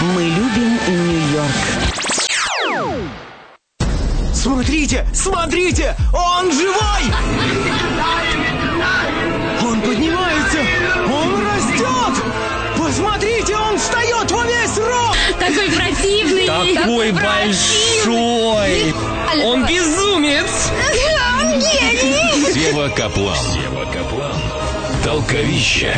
Мы любим Нью-Йорк. Смотрите, смотрите, он живой! Он поднимается, он растет! Посмотрите, он встает во весь рост! Такой противный! Такой большой! Он безумец! Он гений! Сева Каплан. Толковище.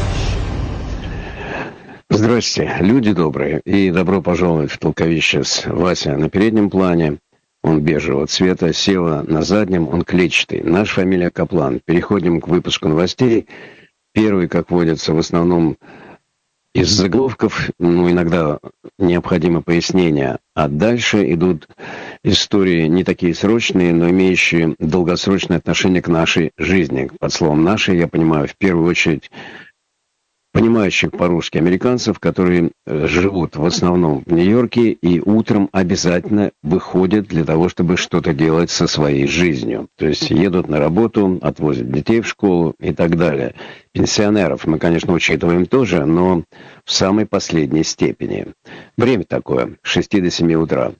Здрасте, люди добрые, и добро пожаловать в Толковище с Вася на переднем плане. Он бежевого цвета, Сева на заднем, он клетчатый. Наша фамилия Каплан. Переходим к выпуску новостей. Первый, как водится, в основном из заголовков, иногда необходимо пояснение. А дальше идут истории не такие срочные, но имеющие долгосрочное отношение к нашей жизни. Под словом «нашей» я понимаю в первую очередь понимающих по-русски американцев, которые живут в основном в Нью-Йорке и утром обязательно выходят для того, чтобы что-то делать со своей жизнью. То есть едут на работу, отвозят детей в школу и так далее. Пенсионеров мы, конечно, учитываем тоже, но в самой последней степени. Время такое, с 6 до 7 утра.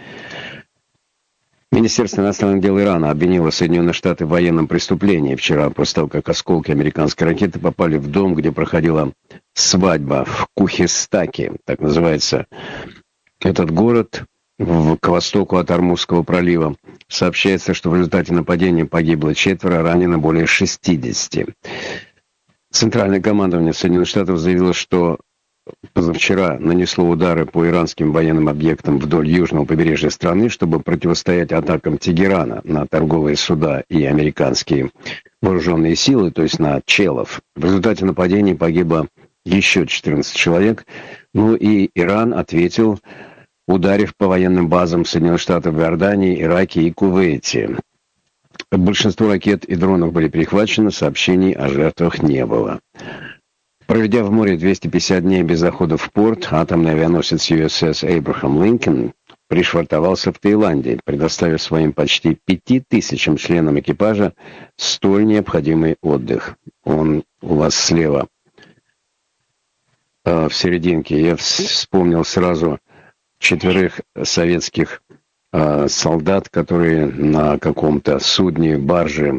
Министерство иностранных дел Ирана обвинило Соединенные Штаты в военном преступлении вчера, после того, как осколки американской ракеты попали в дом, где проходила свадьба в Кухестаке, так называется этот город, к востоку от Ормузского пролива. Сообщается, что в результате нападения погибло 4, ранено более 60. Центральное командование Соединенных Штатов заявило, что позавчера нанесло удары по иранским военным объектам вдоль южного побережья страны, чтобы противостоять атакам Тегерана на торговые суда и американские вооруженные силы, то есть на челов. В результате нападений погибло еще 14 человек. И Иран ответил, ударив по военным базам Соединенных Штатов в Иордании, Ираке и Кувейте. Большинство ракет и дронов были перехвачены, сообщений о жертвах не было. Проведя в море 250 дней без захода в порт, атомный авианосец USS Abraham Lincoln пришвартовался в Таиланде, предоставив своим почти 5000 членам экипажа столь необходимый отдых. Он у вас слева, в серединке. Я вспомнил сразу 4 советских солдат, которые на каком-то судне, барже,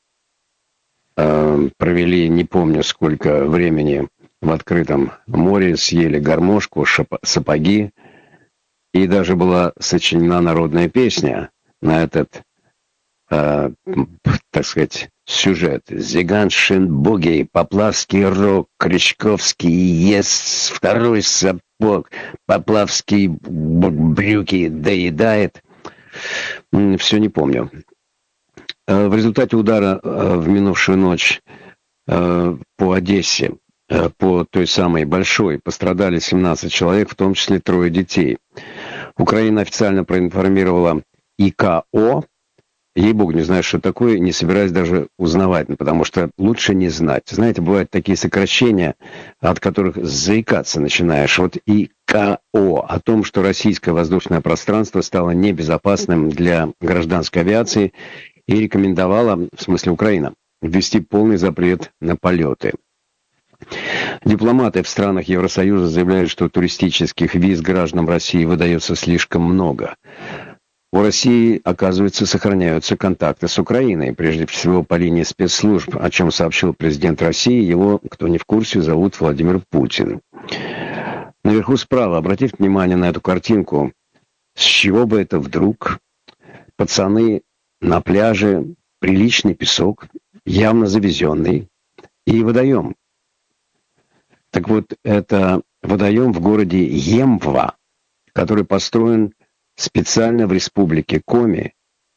провели, не помню сколько времени, в открытом море, съели гармошку, сапоги, и даже была сочинена народная песня на этот, так сказать, сюжет. Зиганшин буги, поплавский рог, Крючковский ест второй сапог, поплавский брюки доедает. Все не помню. В результате удара в минувшую ночь по Одессе, по той самой большой, пострадали 17 человек, в том числе 3 детей. Украина официально проинформировала ИКО. Ей-богу, не знаю, что такое, не собираюсь даже узнавать, потому что лучше не знать. Знаете, бывают такие сокращения, от которых заикаться начинаешь. Вот ИКО о том, что российское воздушное пространство стало небезопасным для гражданской авиации, и рекомендовала, в смысле Украина, ввести полный запрет на полеты. Дипломаты в странах Евросоюза заявляют, что туристических виз гражданам России выдается слишком много. У России, оказывается, сохраняются контакты с Украиной, прежде всего по линии спецслужб, о чем сообщил президент России. Его, кто не в курсе, зовут Владимир Путин. Наверху справа, обратите внимание на эту картинку. С чего бы это вдруг? Пацаны на пляже, приличный песок, явно завезенный, и водоем. Так вот, это водоем в городе Емва, который построен специально в республике Коми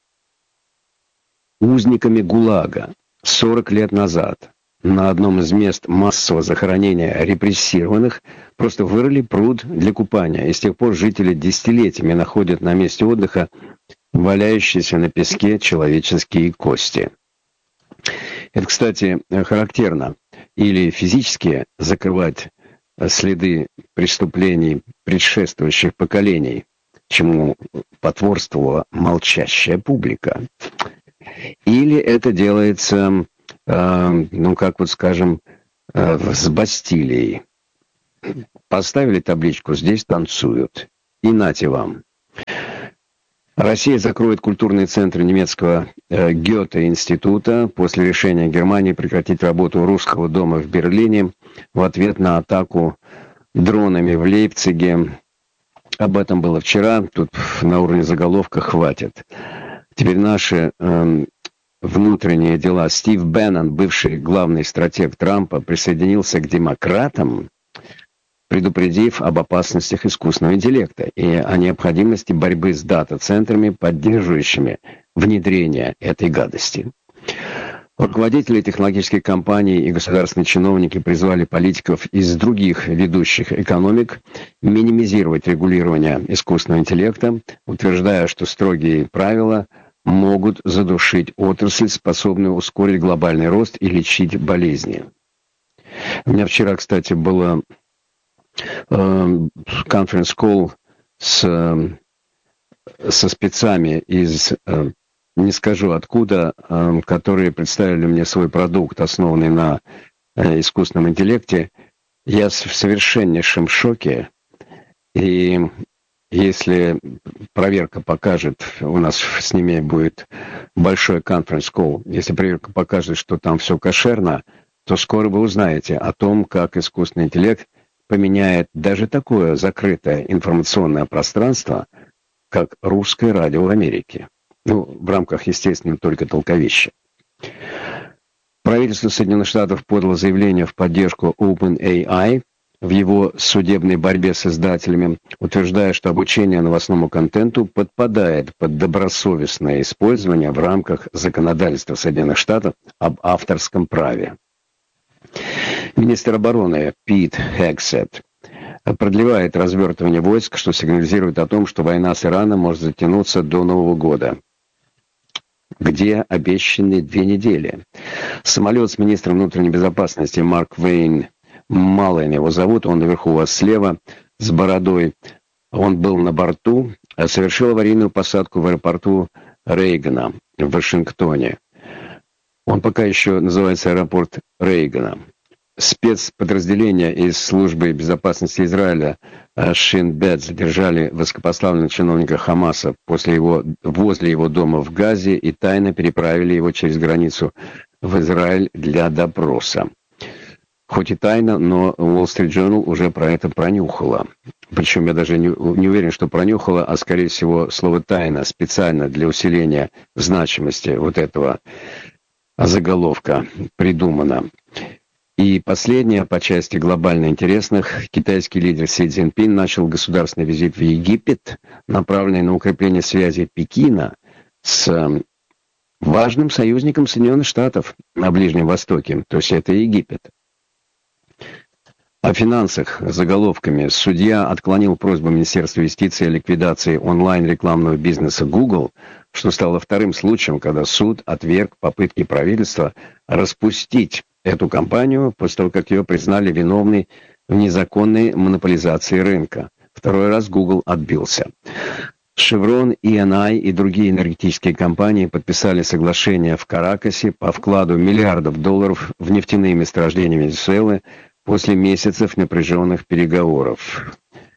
узниками ГУЛАГа 40 лет назад. На одном из мест массового захоронения репрессированных просто вырыли пруд для купания, и с тех пор жители десятилетиями находят на месте отдыха валяющиеся на песке человеческие кости. Это, кстати, характерно. Или физически закрывать следы преступлений предшествующих поколений, чему потворствовала молчащая публика. Или это делается, с Бастилией. Поставили табличку «Здесь танцуют». И нате вам. Россия закроет культурные центры немецкого Гёте-института после решения Германии прекратить работу русского дома в Берлине в ответ на атаку дронами в Лейпциге. Об этом было вчера. Тут на уровне заголовка хватит. Теперь наши внутренние дела. Стив Беннон, бывший главный стратег Трампа, присоединился к демократам, предупредив об опасностях искусственного интеллекта и о необходимости борьбы с дата-центрами, поддерживающими внедрение этой гадости. Руководители технологических компаний и государственные чиновники призвали политиков из других ведущих экономик минимизировать регулирование искусственного интеллекта, утверждая, что строгие правила могут задушить отрасль, способную ускорить глобальный рост и лечить болезни. У меня вчера, кстати, было конференц-колл со спецами из, не скажу откуда, которые представили мне свой продукт, основанный на искусственном интеллекте. Я в совершеннейшем шоке. И если проверка покажет, у нас с ними будет большой конференц-колл, если проверка покажет, что там все кошерно, то скоро вы узнаете о том, как искусственный интеллект поменяет даже такое закрытое информационное пространство, как русское радио в Америке. Ну, в рамках, естественно, только толковища. Правительство Соединенных Штатов подало заявление в поддержку OpenAI в его судебной борьбе с издателями, утверждая, что обучение новостному контенту подпадает под добросовестное использование в рамках законодательства Соединенных Штатов об авторском праве. Министр обороны Пит Хексет продлевает развертывание войск, что сигнализирует о том, что война с Ираном может затянуться до Нового года, где обещаны 2 недели. Самолет с министром внутренней безопасности Марк Вейн Маллен его зовут, он наверху у вас слева, с бородой. Он был на борту, совершил аварийную посадку в аэропорту Рейгана в Вашингтоне. Он пока еще называется аэропорт Рейгана. Спецподразделения из службы безопасности Израиля Шин Бет задержали высокопоставленного чиновника Хамаса возле его дома в Газе и тайно переправили его через границу в Израиль для допроса. Хоть и тайно, но Wall Street Journal уже про это пронюхала. Причем я даже не уверен, что пронюхала, а скорее всего слово «тайна» специально для усиления значимости вот этого заголовка придумано. И последнее, по части глобально интересных, китайский лидер Си Цзиньпин начал государственный визит в Египет, направленный на укрепление связи Пекина с важным союзником Соединенных Штатов на Ближнем Востоке, то есть это Египет. О финансах заголовками. Судья отклонил просьбу Министерства юстиции о ликвидации онлайн-рекламного бизнеса Google, что стало вторым случаем, когда суд отверг попытки правительства распустить эту компанию после того, как ее признали виновной в незаконной монополизации рынка. Второй раз Google отбился. Chevron, Eni и другие энергетические компании подписали соглашение в Каракасе по вкладу миллиардов долларов в нефтяные месторождения Венесуэлы после месяцев напряженных переговоров.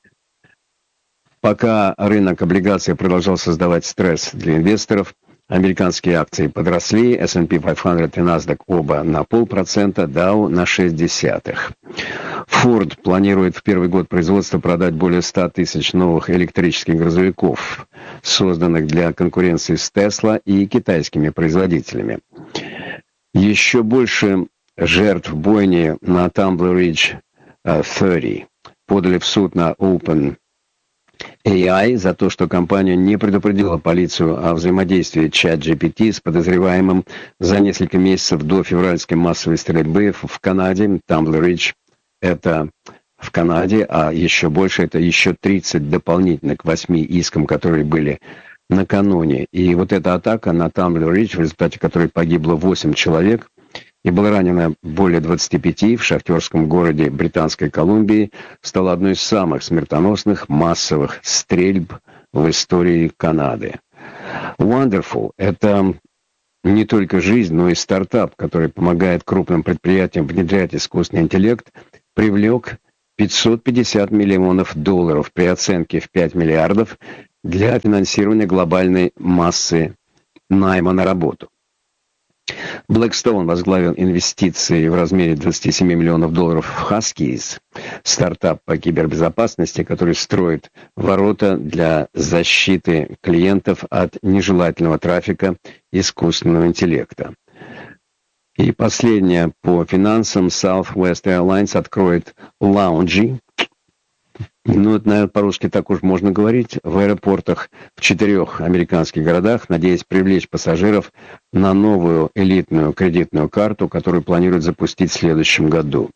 Пока рынок облигаций продолжал создавать стресс для инвесторов, американские акции подросли, S&P 500 и NASDAQ оба на 0,5%, Dow на 0,6%. Ford планирует в первый год производства продать более 100 тысяч новых электрических грузовиков, созданных для конкуренции с Tesla и китайскими производителями. Еще больше жертв бойни на Tumbler Ridge 30 подали в суд на OpenAI за то, что компания не предупредила полицию о взаимодействии ChatGPT с подозреваемым за несколько месяцев до февральской массовой стрельбы в Канаде. Tumbler Ridge — это в Канаде, а еще больше — это еще 30 дополнительно к 8 искам, которые были накануне. И вот эта атака на Tumbler Ridge, в результате которой погибло 8 человек, и было ранено более 25 в шахтерском городе Британской Колумбии, стала одной из самых смертоносных массовых стрельб в истории Канады. Wonderful — это не только жизнь, но и стартап, который помогает крупным предприятиям внедрять искусственный интеллект, привлек 550 миллионов долларов при оценке в 5 миллиардов для финансирования глобальной массы найма на работу. Blackstone возглавил инвестиции в размере 27 миллионов долларов в Huskies, стартап по кибербезопасности, который строит ворота для защиты клиентов от нежелательного трафика искусственного интеллекта. И последнее по финансам. Southwest Airlines откроет лаунжи. Ну, это, наверное, по-русски так уж можно говорить. В аэропортах в 4 американских городах, надеясь привлечь пассажиров на новую элитную кредитную карту, которую планируют запустить в следующем году.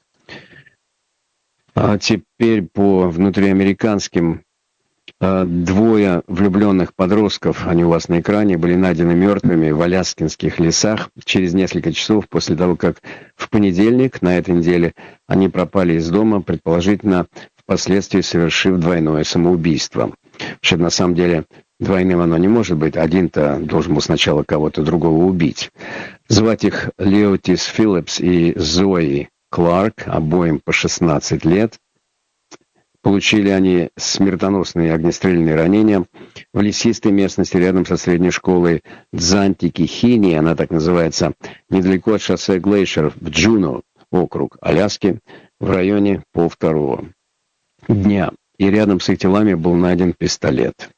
А теперь по внутриамериканским. 2 влюбленных подростков, они у вас на экране, были найдены мертвыми в аляскинских лесах через несколько часов после того, как в понедельник на этой неделе они пропали из дома, предположительно впоследствии совершив двойное самоубийство. Вообще, на самом деле, двойным оно не может быть. Один-то должен был сначала кого-то другого убить. Звать их Леотис Филлипс и Зои Кларк, обоим по 16 лет. Получили они смертоносные огнестрельные ранения в лесистой местности рядом со средней школой Дзантики-Хини, она так называется, недалеко от шоссе Глейшер в Джуно, округ Аляски, в районе 1:30 дня. И рядом с их телами был найден пистолет.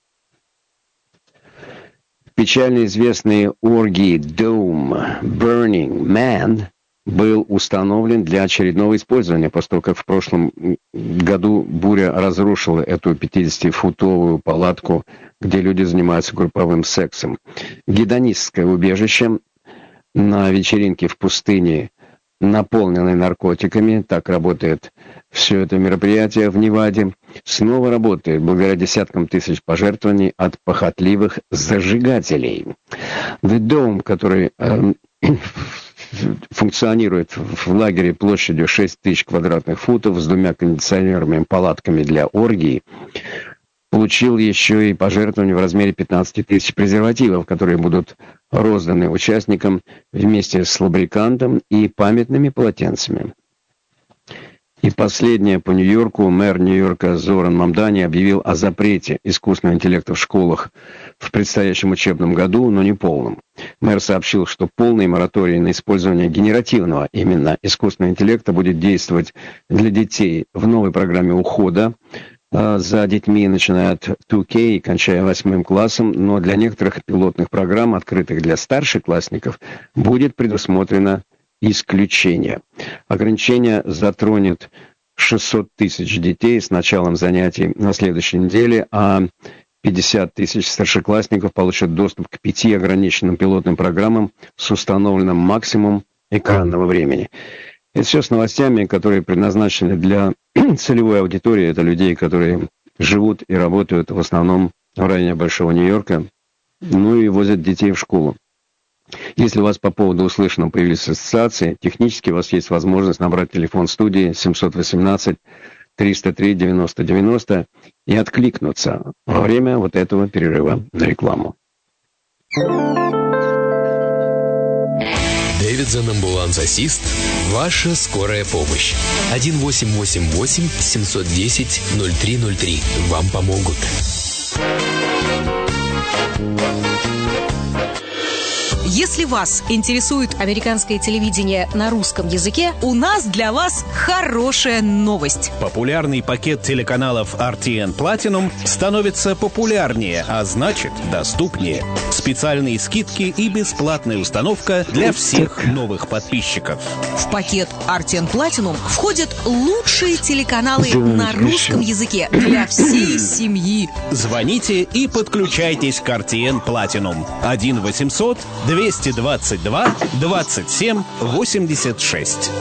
Печально известный оргии Dome Burning Man был установлен для очередного использования, после того, как в прошлом году буря разрушила эту 50-футовую палатку, где люди занимаются групповым сексом. Гедонистское убежище на вечеринке в пустыне, наполненной наркотиками, так работает все это мероприятие в Неваде, снова работает благодаря десяткам тысяч пожертвований от похотливых зажигателей. The Dome, который функционирует в лагере площадью 6 тысяч квадратных футов с 2 кондиционерами, палатками для оргий, получил еще и пожертвования в размере 15 тысяч презервативов, которые будут розданы участникам вместе с лубрикантом и памятными полотенцами. И последнее по Нью-Йорку. Мэр Нью-Йорка Зоран Мамдани объявил о запрете искусственного интеллекта в школах в предстоящем учебном году, но не полном. Мэр сообщил, что полный мораторий на использование генеративного именно искусственного интеллекта будет действовать для детей в новой программе ухода за детьми, начиная от 2K и кончая 8 классом, но для некоторых пилотных программ, открытых для старшеклассников, будет предусмотрено исключение. Ограничение затронет 600 тысяч детей с началом занятий на следующей неделе, а 50 тысяч старшеклассников получат доступ к 5 ограниченным пилотным программам с установленным максимумом экранного времени. Это все с новостями, которые предназначены для целевой аудитории. Это людей, которые живут и работают в основном в районе Большого Нью-Йорка, ну и возят детей в школу. Если у вас по поводу услышанного появились ассоциации, технически у вас есть возможность набрать телефон студии 718-303-90-90 и откликнуться во время вот этого перерыва на рекламу. Дэвидсон Ambulance Assist. Ваша скорая помощь. 1-888-710-0303. Вам помогут. Если вас интересует американское телевидение на русском языке, у нас для вас хорошая новость. Популярный пакет телеканалов RTN Platinum становится популярнее, а значит доступнее. Специальные скидки и бесплатная установка для всех новых подписчиков. В пакет RTN Platinum входят лучшие телеканалы на русском языке для всей семьи. Звоните и подключайтесь к RTN Platinum. 1-800-222-27-86.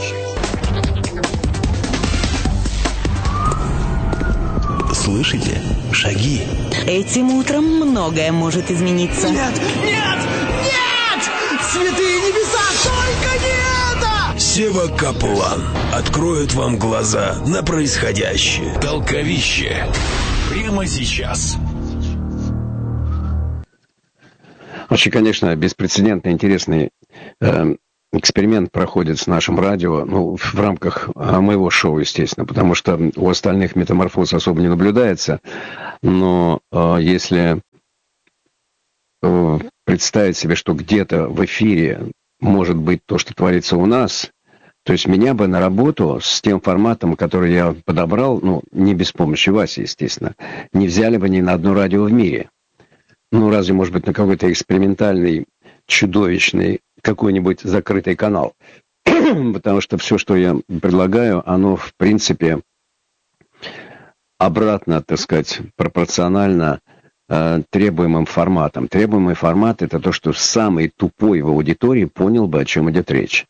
Слышите? Шаги. Этим утром многое может измениться. Нет! Нет! Нет! Святые небеса, только не это! Сева Каплан откроет вам глаза на происходящее. Толковище. Прямо сейчас. Вообще, конечно, беспрецедентно интересный эксперимент проходит с нашим радио, ну, в рамках моего шоу, естественно, потому что у остальных метаморфоз особо не наблюдается. Но если представить себе, что где-то в эфире может быть то, что творится у нас, то есть меня бы на работу с тем форматом, который я подобрал, ну, не без помощи Васи, естественно, не взяли бы ни на одно радио в мире. Ну, разве, может быть, на какой-то экспериментальный, чудовищный, какой-нибудь закрытый канал. Потому что все, что я предлагаю, оно, в принципе, обратно, так сказать, пропорционально требуемым форматам. Требуемый формат — это то, что самый тупой в аудитории понял бы, о чем идет речь.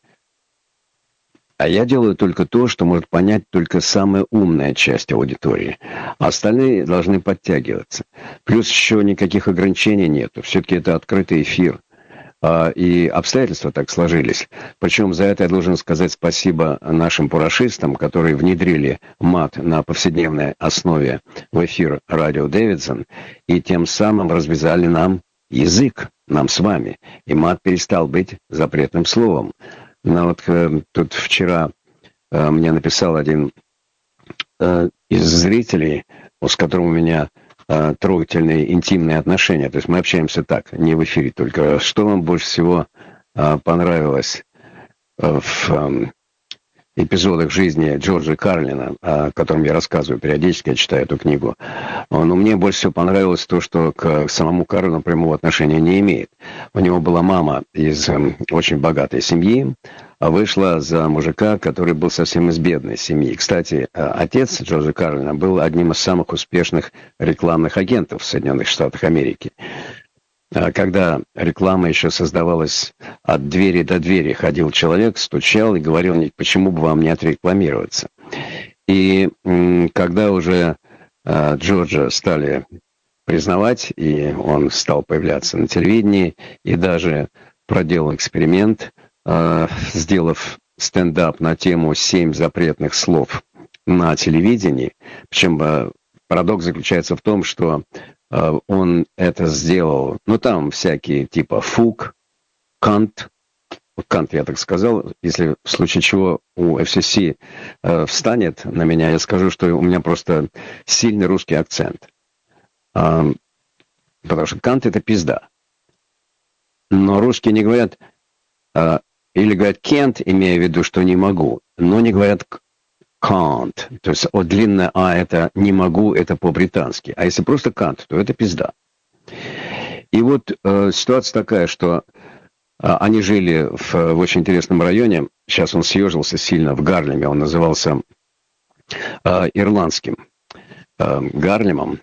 А я делаю только то, что может понять только самая умная часть аудитории. А остальные должны подтягиваться. Плюс еще никаких ограничений нету. Все-таки это открытый эфир. И обстоятельства так сложились. Причем за это я должен сказать спасибо нашим пурашистам, которые внедрили мат на повседневной основе в эфир радио Дэвидсон, и тем самым развязали нам язык, нам с вами. И мат перестал быть запретным словом. Но вот тут вчера мне написал один из зрителей, с которым у меня трогательные, интимные отношения. То есть мы общаемся так, не в эфире только. Что вам больше всего понравилось в эпизодах жизни Джорджа Карлина, о котором я рассказываю периодически, я читаю эту книгу. Но мне больше всего понравилось то, что к самому Карлину прямого отношения не имеет. У него была мама из очень богатой семьи, а вышла за мужика, который был совсем из бедной семьи. Кстати, отец Джорджа Карлина был одним из самых успешных рекламных агентов в Соединенных Штатах Америки. Когда реклама еще создавалась от двери до двери, ходил человек, стучал и говорил, почему бы вам не отрекламироваться. И когда уже Джорджа стали признавать, и он стал появляться на телевидении, и даже проделал эксперимент, сделав стендап на тему 7 запретных слов на телевидении. Причем парадокс заключается в том, что он это сделал, ну там всякие типа фук, кант, я так сказал, если в случае чего у FCC встанет на меня, я скажу, что у меня просто сильный русский акцент. Потому что кант — это пизда. Но русские не говорят, или говорят can't, имея в виду, что не могу, но не говорят can't. То есть длинное «а» — это «не могу», это по-британски. А если просто can't, то это пизда. И вот ситуация такая, что они жили в очень интересном районе. Сейчас он съежился сильно в Гарлеме. Он назывался ирландским Гарлемом.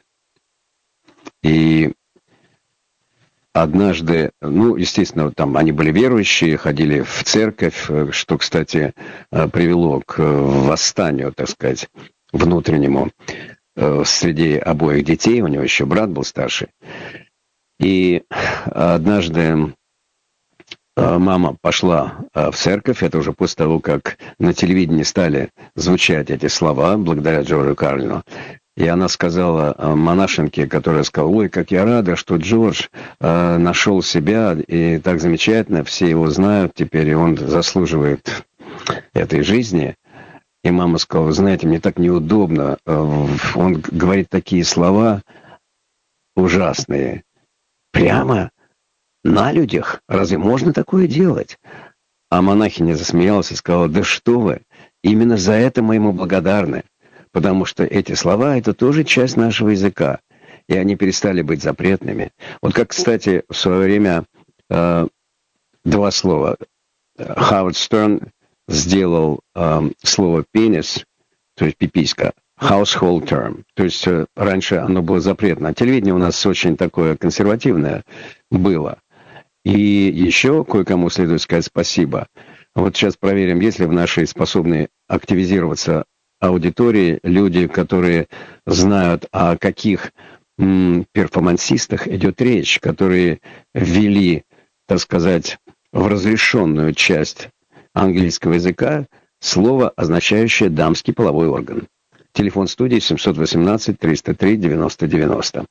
И однажды, ну, естественно, там они были верующие, ходили в церковь, что, кстати, привело к восстанию, так сказать, внутреннему среди обоих детей. У него еще брат был старший. И однажды мама пошла в церковь, это уже после того, как на телевидении стали звучать эти слова, благодаря Джорджу Карлину. И она сказала монашенке, которая сказала, ой, как я рада, что Джордж нашел себя, и так замечательно, все его знают теперь, и он заслуживает этой жизни. И мама сказала, знаете, мне так неудобно, он говорит такие слова ужасные. Прямо на людях? Разве можно такое делать? А монахиня засмеялась и сказала, да что вы, именно за это мы ему благодарны. Потому что эти слова — это тоже часть нашего языка, и они перестали быть запретными. Вот как, кстати, в свое время два слова. Хауард Стерн сделал слово «пенис», то есть «пиписька», household term. То есть раньше оно было запретно. Телевидение у нас очень такое консервативное было. И еще кое-кому следует сказать спасибо. Вот сейчас проверим, есть ли в нашей способной активизироваться аудитории люди, которые знают, о каких перформансистах идет речь, которые ввели, так сказать, в разрешенную часть английского языка слово, означающее «дамский половой орган». Телефон студии 718-303-90-90.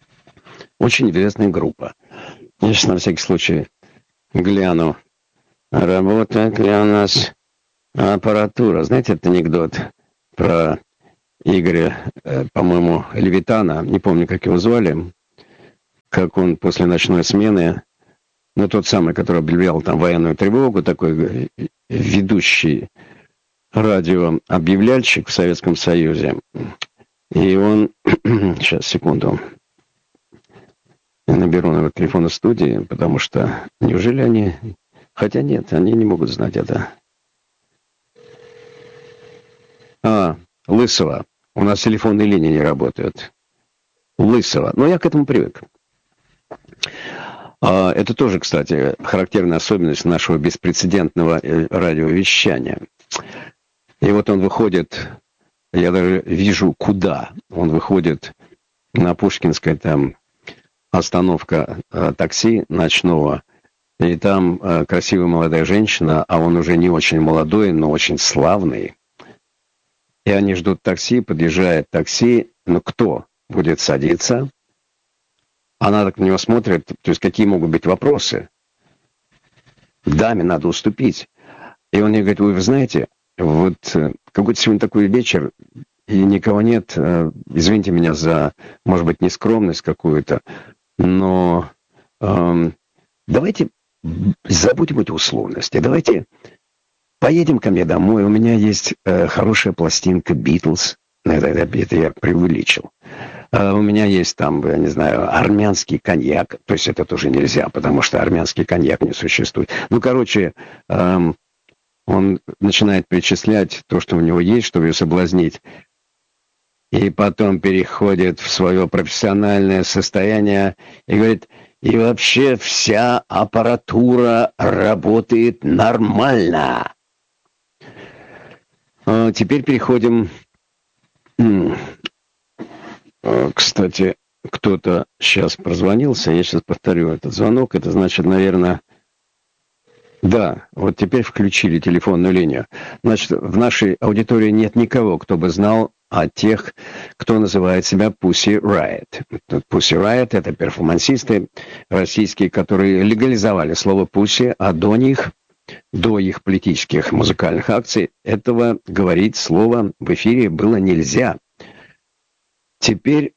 Очень известная группа. Я сейчас на всякий случай гляну работает ли у нас аппаратура. Знаете этот анекдот про Игоря, по-моему, Левитана, не помню, как его звали, как он после ночной смены, ну, тот самый, который объявлял там военную тревогу, такой ведущий радиообъявляльщик в Советском Союзе. И он... Сейчас, секунду. Я наберу номер телефона студии, потому что... Неужели они... Хотя нет, они не могут знать это. Лысого. У нас телефонные линии не работают. Лысого. Но я к этому привык. Это тоже, кстати, характерная особенность нашего беспрецедентного радиовещания. И вот он выходит, я даже вижу, куда. Он выходит на Пушкинской, там остановка такси ночного, и там красивая молодая женщина, а он уже не очень молодой, но очень славный. И они ждут такси, подъезжает такси, но кто будет садиться? Она так на него смотрит, то есть какие могут быть вопросы? Даме надо уступить. И он ей говорит, вы знаете, вот какой-то сегодня такой вечер, и никого нет, извините меня за, может быть, нескромность какую-то, но давайте забудем эти условности, давайте поедем ко мне домой, у меня есть хорошая пластинка Beatles, это я преувеличил. У меня есть там, я не знаю, армянский коньяк. То есть это тоже нельзя, потому что армянский коньяк не существует. Ну, короче, он начинает перечислять то, что у него есть, чтобы ее соблазнить. И потом переходит в свое профессиональное состояние и говорит, и вообще вся аппаратура работает нормально. Теперь переходим... Кстати, кто-то сейчас прозвонился, я сейчас повторю этот звонок, это значит, наверное... Да, вот теперь включили телефонную линию. Значит, в нашей аудитории нет никого, кто бы знал о тех, кто называет себя Pussy Riot. Pussy Riot — это перформансисты российские, которые легализовали слово «пусси», а до их политических музыкальных акций, этого говорить слово в эфире было нельзя. Теперь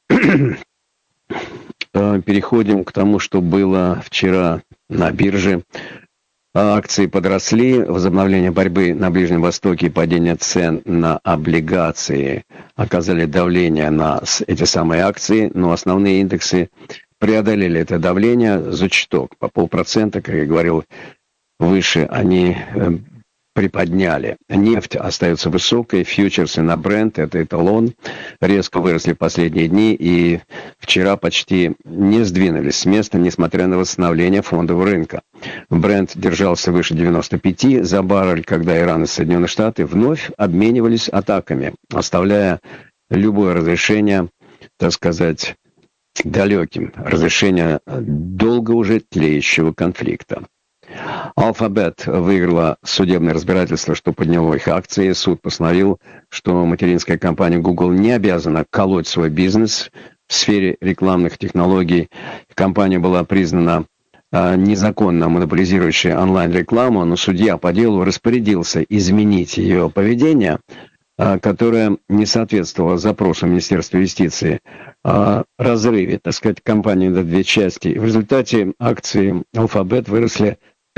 переходим к тому, что было вчера на бирже. Акции подросли, возобновление борьбы на Ближнем Востоке и падение цен на облигации оказали давление на эти самые акции, но основные индексы преодолели это давление за чуток, по 0,5%, как я говорил выше, они приподняли. Нефть остается высокой, фьючерсы на Brent, это эталон, резко выросли в последние дни и вчера почти не сдвинулись с места, несмотря на восстановление фондового рынка. Brent держался выше 95 за баррель, когда Иран и Соединенные Штаты вновь обменивались атаками, оставляя любое разрешение, так сказать, далеким, разрешение долго уже тлеющего конфликта. Alphabet выиграла судебное разбирательство, что подняло их акции. Суд постановил, что материнская компания Google не обязана колоть свой бизнес в сфере рекламных технологий. Компания была признана незаконно монополизирующей онлайн-рекламу, но судья по делу распорядился изменить ее поведение, которое не соответствовало запросу Министерства юстиции о разрыве, так сказать, компании на две части. В результате акции Alphabet выросли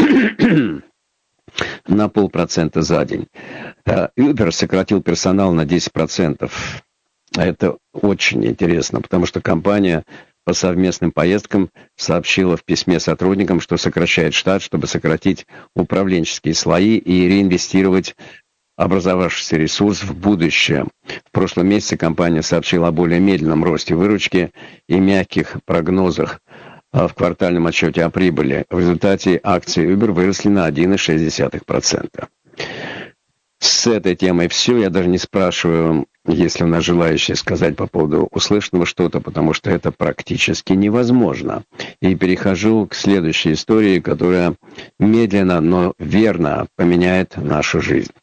на 0,5% за день. Uber сократил персонал на 10%. Это очень интересно, потому что компания по совместным поездкам сообщила в письме сотрудникам, что сокращает штат, чтобы сократить управленческие слои и реинвестировать образовавшийся ресурс в будущее. В прошлом месяце компания сообщила о более медленном росте выручки и мягких прогнозах в квартальном отчете о прибыли. В результате акции Uber выросли на 1,6%. С этой темой все. Я даже не спрашиваю, есть ли у нас желающие сказать по поводу услышанного что-то, потому что это практически невозможно. И перехожу к следующей истории, которая медленно, но верно поменяет нашу жизнь.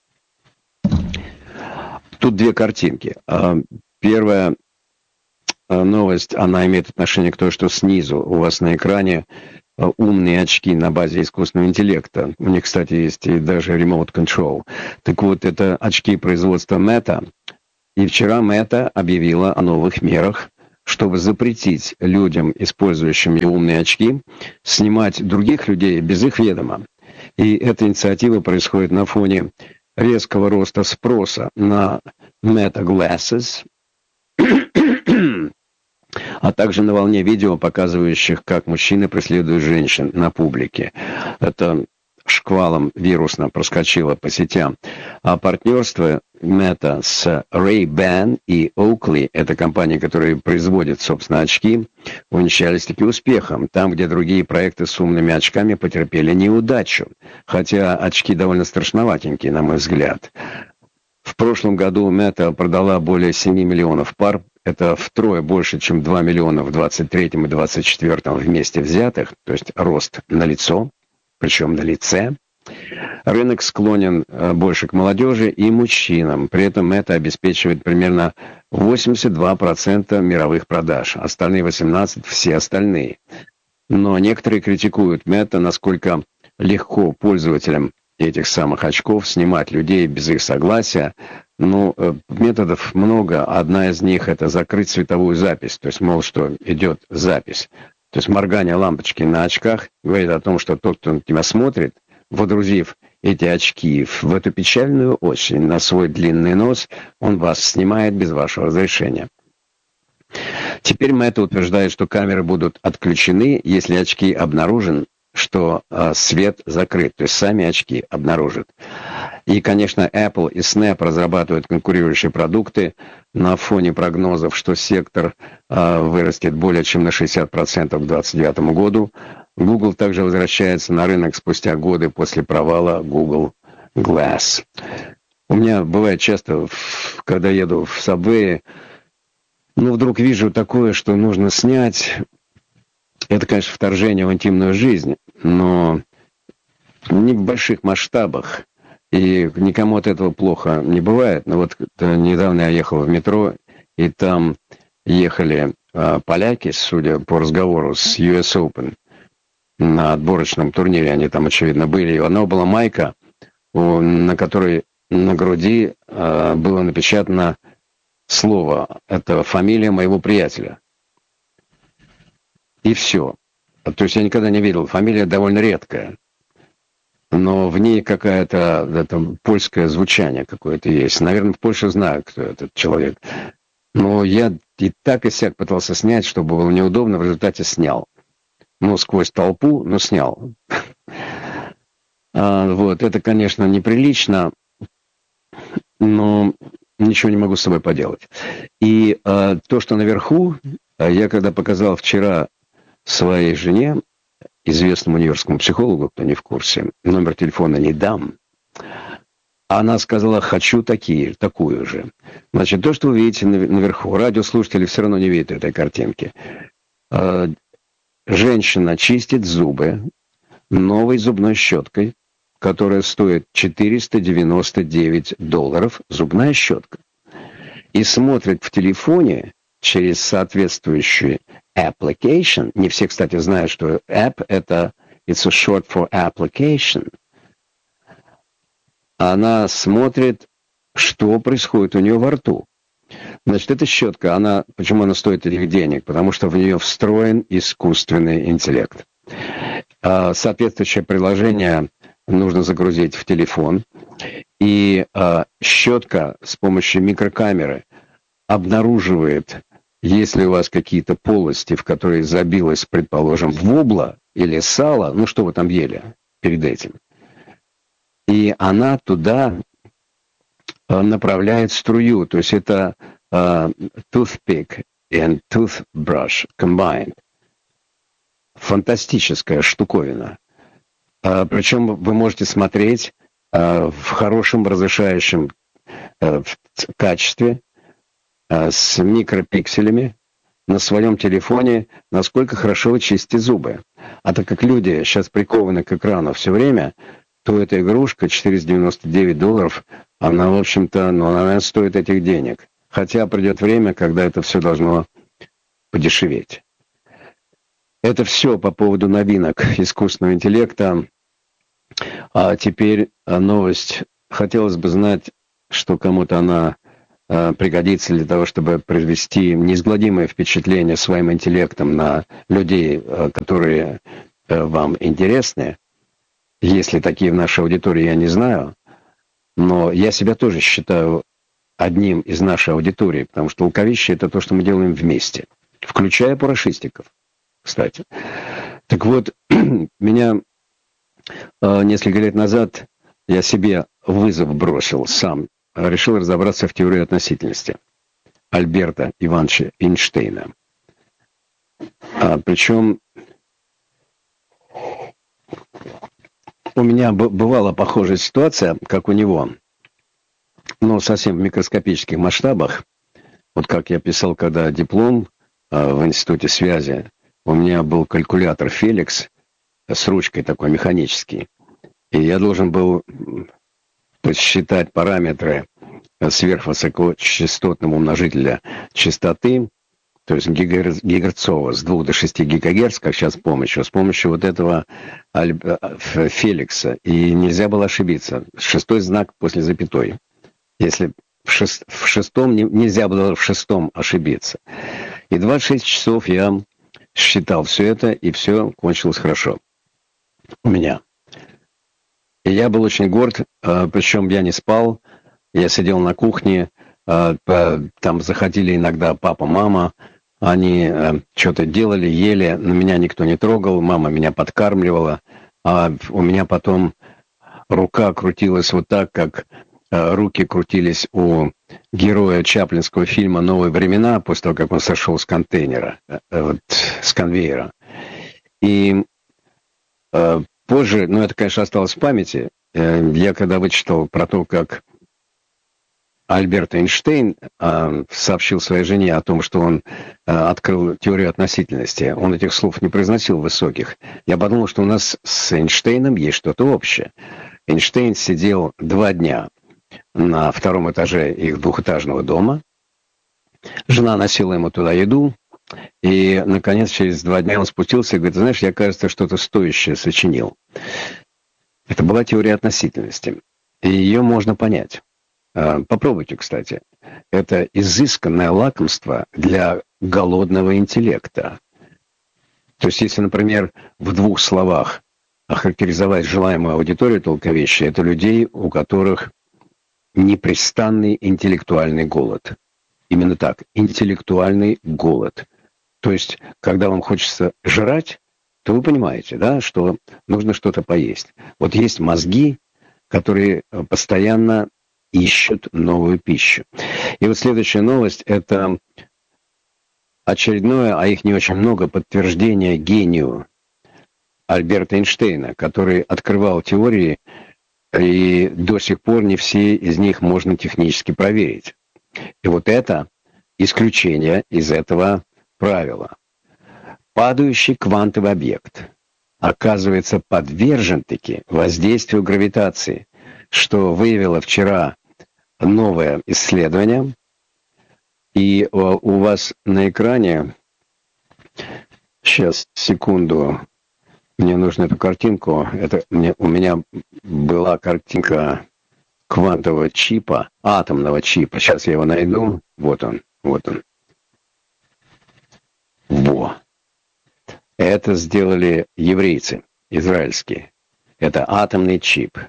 Тут две картинки. Первая новость, она имеет отношение к той, что снизу у вас на экране. умные очки на базе искусственного интеллекта. У них, кстати, есть и даже remote control. Так вот, это очки производства Meta. И вчера Meta объявила о новых мерах, чтобы запретить людям, использующим умные очки, снимать других людей без их ведома. И эта инициатива происходит на фоне резкого роста спроса на Meta Glasses, а также на волне видео, показывающих, как мужчины преследуют женщин на публике. Это шквалом вирусно проскочило по сетям. А партнерство Meta с Ray-Ban и Oakley, это компании, которые производят, собственно, очки, увенчались таки успехом. Там, где другие проекты с умными очками потерпели неудачу. Хотя очки довольно страшноватенькие, на мой взгляд. В прошлом году Meta продала более 7 миллионов пар. Это втрое больше, чем 2 миллиона в 23-м и 24-м вместе взятых. То есть рост налицо, причем на лице. Рынок склонен больше к молодежи и мужчинам. При этом Meta обеспечивает примерно 82% мировых продаж. Остальные 18% все остальные. Но некоторые критикуют Meta, насколько легко пользователям этих самых очков снимать людей без их согласия. Ну, методов много. Одна из них — это закрыть световую запись. То есть, мол, что идет запись. То есть моргание лампочки на очках говорит о том, что тот, кто на тебя смотрит, водрузив эти очки в эту печальную осень на свой длинный нос, он вас снимает без вашего разрешения. Теперь Meta утверждает, что камеры будут отключены, если очки обнаружен, что свет закрыт, то есть сами очки обнаружат. И, конечно, Apple и Snap разрабатывают конкурирующие продукты на фоне прогнозов, что сектор вырастет более чем на 60% к 2029 году. Google также возвращается на рынок спустя годы после провала Google Glass. У меня бывает часто, когда еду в Subway, вдруг вижу такое, что нужно снять. Это, конечно, вторжение в интимную жизнь, но не в больших масштабах. И никому от этого плохо не бывает. Но вот недавно я ехал в метро, и там ехали поляки, судя по разговору с US Open, на отборочном турнире, они там, очевидно, были. И у одного была майка, на которой на груди было напечатано слово. Это фамилия моего приятеля. И все. То есть я никогда не видел. Фамилия довольно редкая. Но в ней какое-то польское звучание какое-то есть. Наверное, в Польше знаю, кто этот человек. Но я и так и сяк пытался снять, чтобы было неудобно. В результате снял. Сквозь толпу, но снял. Вот. Это, конечно, неприлично. Но ничего не могу с собой поделать. И то, что наверху, я когда показал вчера своей жене, известному нью-йоркскому психологу, кто не в курсе, номер телефона не дам, она сказала: хочу такую же. Значит, то, что вы видите наверху, радиослушатели все равно не видят этой картинки. Женщина чистит зубы новой зубной щеткой, которая стоит $499, зубная щетка, и смотрит в телефоне через соответствующий application. Не все, кстати, знают, что app — это it's a short for application. Она смотрит, что происходит у нее во рту. Значит, эта щетка, почему она стоит этих денег? Потому что в нее встроен искусственный интеллект. Соответствующее приложение нужно загрузить в телефон. И щетка с помощью микрокамеры обнаруживает, если у вас какие-то полости, в которые забилось, предположим, вобла или сало, что вы там ели перед этим. И она туда направляет струю. То есть это toothpick and toothbrush combined. Фантастическая штуковина. Причем вы можете смотреть в хорошем разрешающем качестве, с микропикселями на своем телефоне, насколько хорошо вы чистите зубы. А так как люди сейчас прикованы к экрану все время, то эта игрушка $499, она, в общем-то, она стоит этих денег. Хотя придет время, когда это все должно подешеветь. Это все по поводу новинок искусственного интеллекта. А теперь новость. Хотелось бы знать, что кому-то она пригодится для того, чтобы произвести неизгладимое впечатление своим интеллектом на людей, которые вам интересны. Если такие в нашей аудитории, я не знаю. Но я себя тоже считаю одним из нашей аудитории, потому что луковище — это то, что мы делаем вместе, включая парашистиков, кстати. Так вот, меня несколько лет назад я себе вызов бросил сам, решил разобраться в теории относительности Альберта Ивановича Эйнштейна. Причем у меня бывала похожая ситуация, как у него, но совсем в микроскопических масштабах. Вот как я писал, когда диплом в Институте связи, у меня был калькулятор Феликс с ручкой такой механический. И я должен был посчитать параметры сверхвысокочастотного умножителя частоты, то есть гигагерцового, с 2 до 6 гигагерц, как сейчас с помощью вот этого Феликса. И нельзя было ошибиться. 6-й знак после запятой. Если в шестом, нельзя было в 6-м ошибиться. И 26 часов я считал все это, и все кончилось хорошо у меня. И я был очень горд, причем я не спал, я сидел на кухне, там заходили иногда папа, мама, они что-то делали, ели, но меня никто не трогал, мама меня подкармливала, а у меня потом рука крутилась вот так, как руки крутились у героя чаплинского фильма «Новые времена», после того, как он сошел с контейнера, с конвейера. И позже, это, конечно, осталось в памяти, я когда вычитал про то, как Альберт Эйнштейн сообщил своей жене о том, что он открыл теорию относительности, он этих слов не произносил высоких. Я подумал, что у нас с Эйнштейном есть что-то общее. Эйнштейн сидел 2 дня на 2-м этаже их двухэтажного дома. Жена носила ему туда еду. И, наконец, через 2 дня он спустился и говорит: знаешь, я, кажется, что-то стоящее сочинил. Это была теория относительности. И ее можно понять. Попробуйте, кстати. Это изысканное лакомство для голодного интеллекта. То есть, если, например, в 2 словах охарактеризовать желаемую аудиторию толковеща, это людей, у которых непрестанный интеллектуальный голод. Именно так, интеллектуальный голод. То есть, когда вам хочется жрать, то вы понимаете, да, что нужно что-то поесть. Вот есть мозги, которые постоянно ищут новую пищу. И вот следующая новость — это очередное, а их не очень много, подтверждение гению Альберта Эйнштейна, который открывал теории, и до сих пор не все из них можно технически проверить. И вот это исключение из этого правила. Падающий квантовый объект оказывается подвержен-таки воздействию гравитации, что выявило вчера новое исследование. И у вас на экране, сейчас, секунду, мне нужно эту картинку, у меня была картинка квантового чипа, атомного чипа, сейчас я его найду, вот он. Во. Это сделали еврейцы, израильские. Это атомный чип.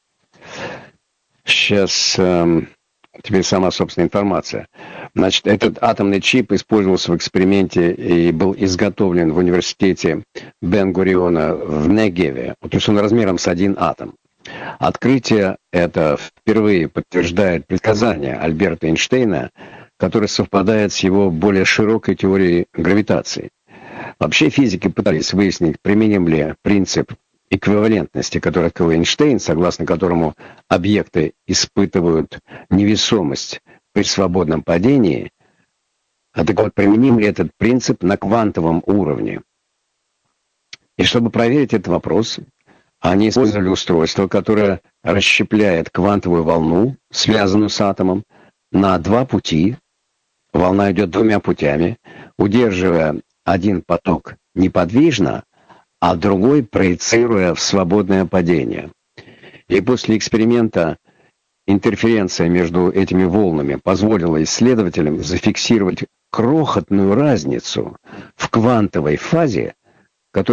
Сейчас теперь сама, собственная информация. Значит, этот атомный чип использовался в эксперименте и был изготовлен в университете Бен-Гуриона в Негеве. То есть он размером с 1 атом. Открытие это впервые подтверждает предсказание Альберта Эйнштейна, которое совпадает с его более широкой теорией гравитации. Вообще физики пытались выяснить, применим ли принцип эквивалентности, который открыл Эйнштейн, согласно которому объекты испытывают невесомость при свободном падении. Так вот, применим ли этот принцип на квантовом уровне? И чтобы проверить этот вопрос, они использовали устройство, которое расщепляет квантовую волну, связанную с атомом, на 2 пути. Волна идет 2 путями, удерживая один поток неподвижно, а другой проецируя в свободное падение. И после эксперимента интерференция между этими волнами позволила исследователям зафиксировать крохотную разницу в квантовой фазе